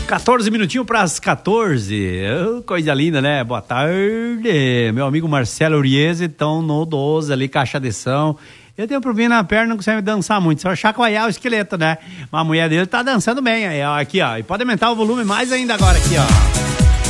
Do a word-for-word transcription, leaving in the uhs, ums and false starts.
quatorze minutinhos para as quatorze. Oh, coisa linda, né? Boa tarde. Meu amigo Marcelo Uriese, então no doze ali, caixa de som. Eu tenho um problema na perna, não consegue dançar muito, só chacoalhar o esqueleto, né? Mas a mulher dele tá dançando bem aí, ó. Aqui, ó. E pode aumentar o volume mais ainda agora aqui, ó.